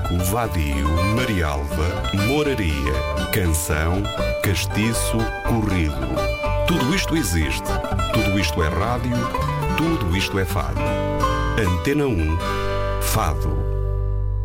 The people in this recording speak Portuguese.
Pico, Vadio, Marialva, Moraria, Canção, Castiço, Corrido. Tudo isto existe. Tudo isto é rádio. Tudo isto é fado. Antena 1, Fado.